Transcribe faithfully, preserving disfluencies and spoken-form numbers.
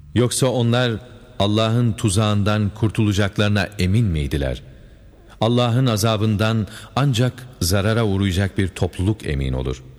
Yoksa onlar Allah'ın tuzağından kurtulacaklarına emin miydiler? Allah'ın azabından ancak zarara uğrayacak bir topluluk emin olur.